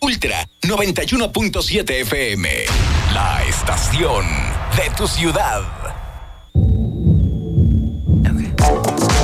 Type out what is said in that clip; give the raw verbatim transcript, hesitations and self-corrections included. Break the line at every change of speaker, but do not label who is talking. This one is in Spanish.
Ultra noventa y uno punto siete F M. La estación de tu ciudad.